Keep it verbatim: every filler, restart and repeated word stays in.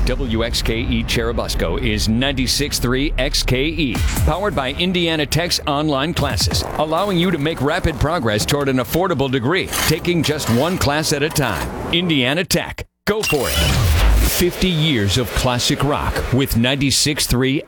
W X K E Cherubusco is ninety-six point three X K E, powered by Indiana Tech's online classes, allowing you to make rapid progress toward an affordable degree, taking just one class at a time. Indiana Tech. Go for it. fifty years of classic rock with ninety-six point three